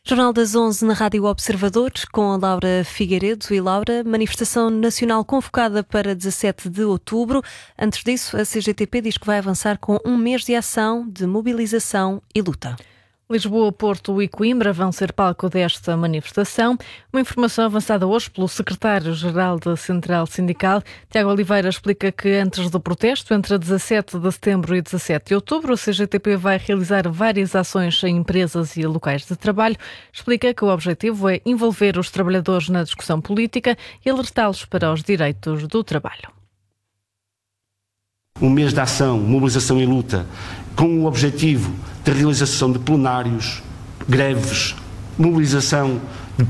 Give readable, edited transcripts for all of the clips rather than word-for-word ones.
Jornal das 11 na Rádio Observador, com a Laura Figueiredo. E Laura, manifestação nacional convocada para 17 de outubro. Antes disso, a CGTP diz que vai avançar com um mês de ação, de mobilização e luta. Lisboa, Porto e Coimbra vão ser palco desta manifestação. Uma informação avançada hoje pelo secretário-geral da Central Sindical, Tiago Oliveira, explica que antes do protesto, entre 17 de setembro e 17 de outubro, a CGTP vai realizar várias ações em empresas e locais de trabalho. Explica que o objetivo é envolver os trabalhadores na discussão política e alertá-los para os direitos do trabalho. Um mês de ação, mobilização e luta, com o objetivo de realização de plenários, greves, mobilização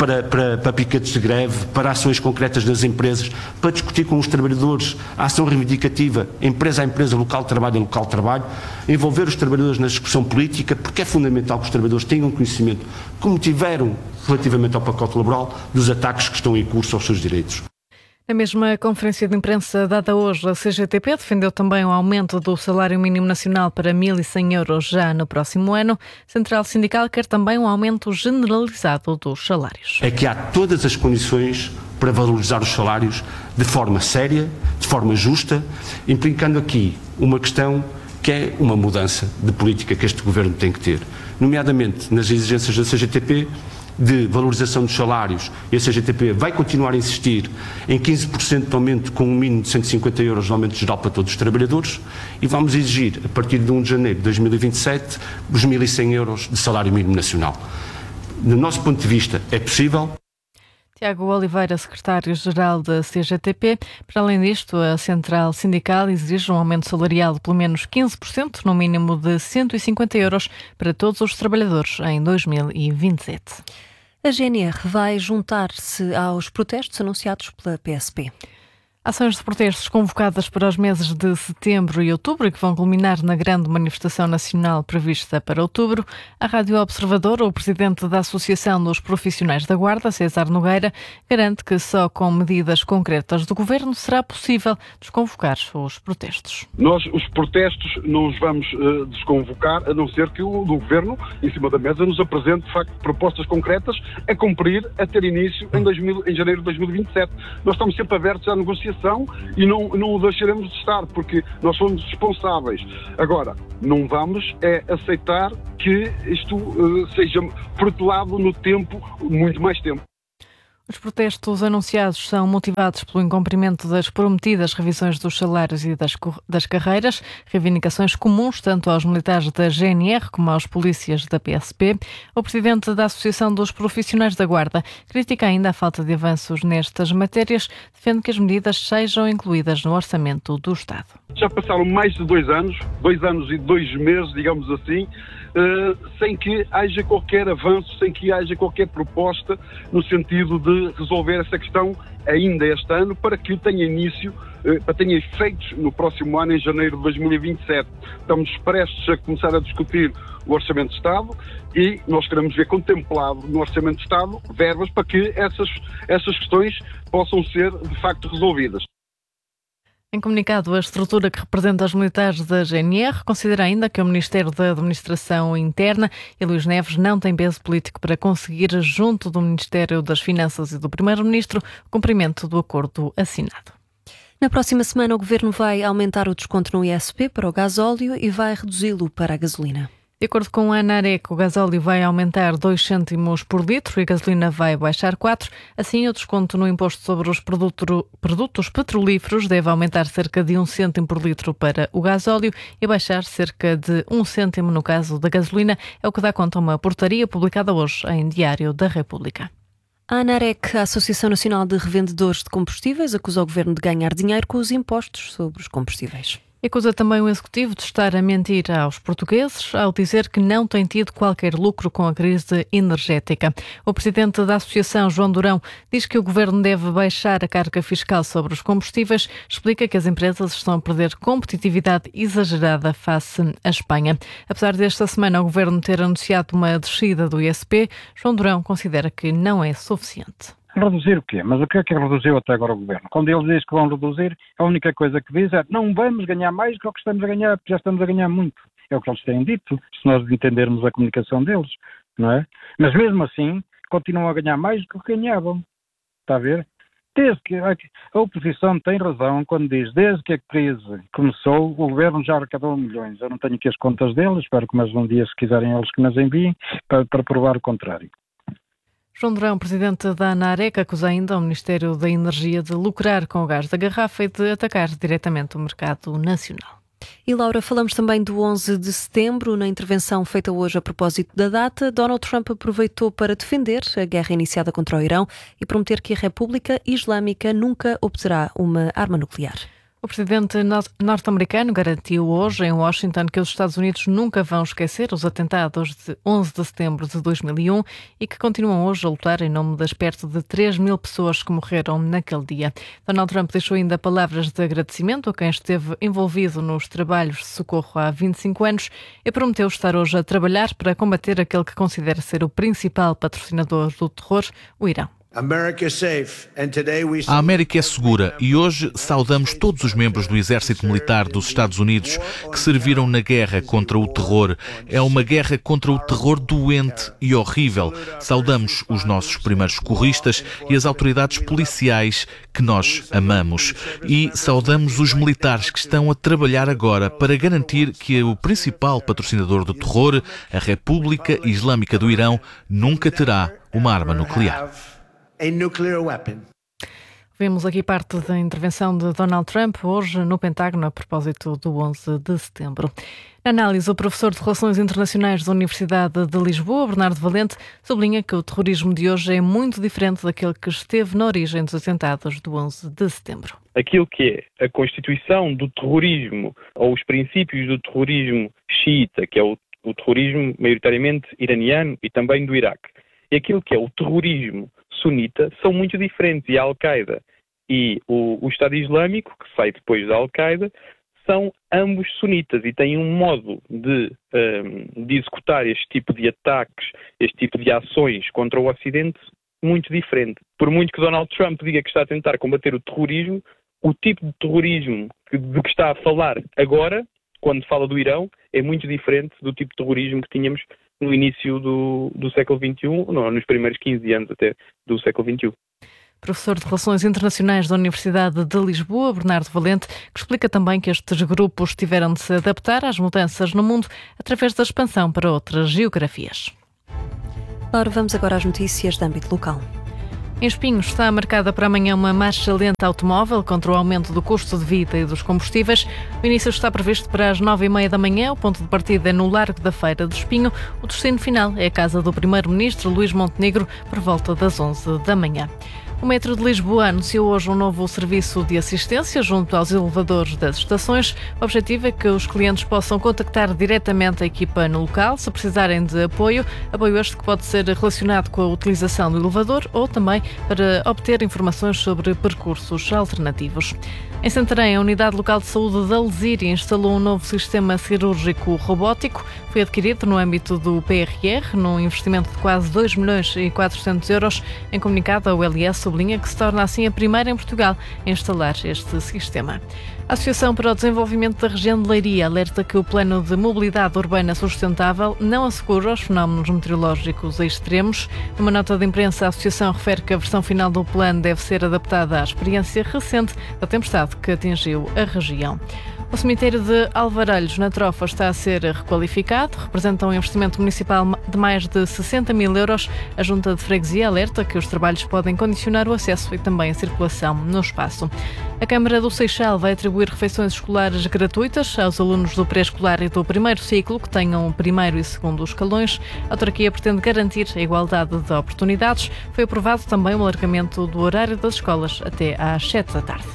para piquetes de greve, para ações concretas das empresas, para discutir com os trabalhadores a ação reivindicativa, empresa a empresa, local de trabalho a local de trabalho, envolver os trabalhadores na discussão política, porque é fundamental que os trabalhadores tenham conhecimento, como tiveram relativamente ao pacote laboral, dos ataques que estão em curso aos seus direitos. Na mesma conferência de imprensa dada hoje, a CGTP defendeu também o aumento do salário mínimo nacional para 1.100 euros já no próximo ano. A Central Sindical quer também um aumento generalizado dos salários. É que há todas as condições para valorizar os salários de forma séria, de forma justa, implicando aqui uma questão que é uma mudança de política que este Governo tem que ter, nomeadamente nas exigências da CGTP, de valorização dos salários. E a CGTP vai continuar a insistir em 15% de aumento com um mínimo de 150 euros de aumento geral para todos os trabalhadores, e vamos exigir, a partir de 1 de janeiro de 2027, os 1.100 euros de salário mínimo nacional. Do nosso ponto de vista, é possível. Tiago Oliveira, secretário-geral da CGTP. Para além disto, a Central Sindical exige um aumento salarial de pelo menos 15%, no mínimo de 150 euros para todos os trabalhadores em 2027. A GNR vai juntar-se aos protestos anunciados pela PSP. Ações de protestos convocadas para os meses de setembro e outubro e que vão culminar na grande manifestação nacional prevista para outubro. A Rádio Observador, o presidente da Associação dos Profissionais da Guarda, César Nogueira, garante que só com medidas concretas do Governo será possível desconvocar os protestos. Nós, os protestos, não os vamos desconvocar, a não ser que o Governo, em cima da mesa, nos apresente, de facto, propostas concretas a cumprir, a ter início em janeiro de 2027. Nós estamos sempre abertos à negociação e não o deixaremos de estar, porque nós somos responsáveis. Agora, não vamos aceitar que isto seja protelado no tempo, muito mais tempo. Os protestos anunciados são motivados pelo incumprimento das prometidas revisões dos salários e das carreiras, reivindicações comuns tanto aos militares da GNR como aos polícias da PSP. O presidente da Associação dos Profissionais da Guarda critica ainda a falta de avanços nestas matérias, defende que as medidas sejam incluídas no orçamento do Estado. Já passaram mais de 2 anos e 2 meses, digamos assim, sem que haja qualquer avanço, sem que haja qualquer proposta no sentido de resolver essa questão ainda este ano, para que tenha início, para tenha efeitos no próximo ano, em janeiro de 2027. Estamos prestes a começar a discutir o Orçamento de Estado e nós queremos ver contemplado no Orçamento de Estado verbas para que essas questões possam ser de facto resolvidas. Em comunicado, a estrutura que representa os militares da GNR considera ainda que o Ministério da Administração Interna e Luís Neves não tem peso político para conseguir, junto do Ministério das Finanças e do Primeiro-Ministro, o cumprimento do acordo assinado. Na próxima semana, o Governo vai aumentar o desconto no ISP para o gasóleo e vai reduzi-lo para a gasolina. De acordo com a ANAREC, o gasóleo vai aumentar 2 cêntimos por litro e a gasolina vai baixar 4. Assim, o desconto no imposto sobre os produtos petrolíferos deve aumentar cerca de 1 cêntimo por litro para o gasóleo e baixar cerca de 1 cêntimo no caso da gasolina, é o que dá conta uma portaria publicada hoje em Diário da República. A ANAREC, a Associação Nacional de Revendedores de Combustíveis, acusa o Governo de ganhar dinheiro com os impostos sobre os combustíveis. E acusa também o Executivo de estar a mentir aos portugueses ao dizer que não tem tido qualquer lucro com a crise energética. O presidente da Associação, João Durão, diz que o Governo deve baixar a carga fiscal sobre os combustíveis, explica que as empresas estão a perder competitividade exagerada face à Espanha. Apesar desta semana o Governo ter anunciado uma descida do ISP, João Durão considera que não é suficiente. Reduzir o quê? Mas o que é que reduziu até agora o Governo? Quando eles dizem que vão reduzir, a única coisa que diz é não vamos ganhar mais do que o que estamos a ganhar, porque já estamos a ganhar muito. É o que eles têm dito, se nós entendermos a comunicação deles. não é? Mas mesmo assim, continuam a ganhar mais do que ganhavam. Está a ver? Desde que a oposição tem razão quando diz, desde que a crise começou, o governo já arrecadou milhões. Eu não tenho aqui as contas deles, espero que mais um dia, se quiserem eles, que nas enviem, para provar o contrário. João Durão, presidente da ANAREC, acusa ainda o Ministério da Energia de lucrar com o gás da garrafa e de atacar diretamente o mercado nacional. E Laura, falamos também do 11 de setembro. Na intervenção feita hoje a propósito da data, Donald Trump aproveitou para defender a guerra iniciada contra o Irão e prometer que a República Islâmica nunca obterá uma arma nuclear. O presidente norte-americano garantiu hoje em Washington que os Estados Unidos nunca vão esquecer os atentados de 11 de setembro de 2001 e que continuam hoje a lutar em nome das perto de 3.000 pessoas que morreram naquele dia. Donald Trump deixou ainda palavras de agradecimento a quem esteve envolvido nos trabalhos de socorro há 25 anos e prometeu estar hoje a trabalhar para combater aquele que considera ser o principal patrocinador do terror, o Irão. A América é segura e hoje saudamos todos os membros do Exército Militar dos Estados Unidos que serviram na guerra contra o terror. É uma guerra contra o terror doente e horrível. Saudamos os nossos primeiros socorristas e as autoridades policiais que nós amamos. E saudamos os militares que estão a trabalhar agora para garantir que o principal patrocinador do terror, a República Islâmica do Irão, nunca terá uma arma nuclear. Vimos aqui parte da intervenção de Donald Trump hoje no Pentágono a propósito do 11 de setembro. Na análise, o professor de Relações Internacionais da Universidade de Lisboa, Bernardo Valente, sublinha que o terrorismo de hoje é muito diferente daquele que esteve na origem dos atentados do 11 de setembro. Aquilo que é a constituição do terrorismo ou os princípios do terrorismo xiita, que é o terrorismo maioritariamente iraniano e também do Iraque, e aquilo que é o terrorismo sunita são muito diferentes, e a Al-Qaeda e o Estado Islâmico, que sai depois da Al-Qaeda, são ambos sunitas e têm um modo de executar este tipo de ataques, este tipo de ações contra o Ocidente muito diferente. Por muito que Donald Trump diga que está a tentar combater o terrorismo, o tipo de terrorismo de que está a falar agora, quando fala do Irão, é muito diferente do tipo de terrorismo que tínhamos no início do século XXI, não, nos primeiros 15 anos até do século XXI. Professor de Relações Internacionais da Universidade de Lisboa, Bernardo Valente, que explica também que estes grupos tiveram de se adaptar às mudanças no mundo através da expansão para outras geografias. Laura, vamos agora às notícias de âmbito local. Em Espinhos está marcada para amanhã uma marcha lenta automóvel contra o aumento do custo de vida e dos combustíveis. O início está previsto para as 9h30 da manhã. O ponto de partida é no Largo da Feira do Espinho. O destino final é a casa do Primeiro-Ministro Luís Montenegro, por volta das 11 da manhã. O Metro de Lisboa anunciou hoje um novo serviço de assistência junto aos elevadores das estações. O objetivo é que os clientes possam contactar diretamente a equipa no local se precisarem de apoio este que pode ser relacionado com a utilização do elevador ou também para obter informações sobre percursos alternativos. Em Santarém, a Unidade Local de Saúde da Alzira instalou um novo sistema cirúrgico robótico. Foi adquirido no âmbito do PRR, num investimento de quase 2.400.000 euros. Em comunicado, a ULS sublinha que se torna assim a primeira em Portugal a instalar este sistema. A Associação para o Desenvolvimento da Região de Leiria alerta que o Plano de Mobilidade Urbana Sustentável não assegura os fenómenos meteorológicos extremos. Numa nota de imprensa, a Associação refere que a versão final do plano deve ser adaptada à experiência recente da tempestade que atingiu a região. O cemitério de Alvarelhos, na Trofa, está a ser requalificado. Representa um investimento municipal de mais de 60.000 euros. A Junta de Freguesia alerta que os trabalhos podem condicionar o acesso e também a circulação no espaço. A Câmara do Seixal vai atribuir refeições escolares gratuitas aos alunos do pré-escolar e do primeiro ciclo que tenham o primeiro e segundo escalões. A autarquia pretende garantir a igualdade de oportunidades. Foi aprovado também o alargamento do horário das escolas até às 7 da tarde.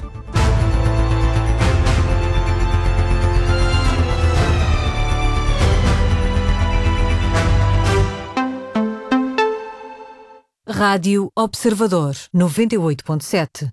Rádio Observador 98.7.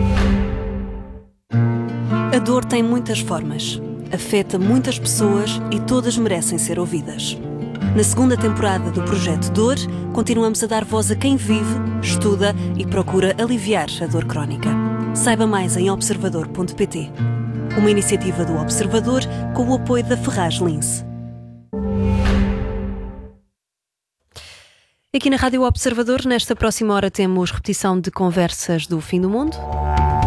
A dor tem muitas formas, afeta muitas pessoas e todas merecem ser ouvidas. Na segunda temporada do Projeto Dor, continuamos a dar voz a quem vive, estuda e procura aliviar a dor crónica. Saiba mais em observador.pt. Uma iniciativa do Observador com o apoio da Ferraz Lince. Aqui na Rádio Observador, nesta próxima hora, temos repetição de Conversas do Fim do Mundo.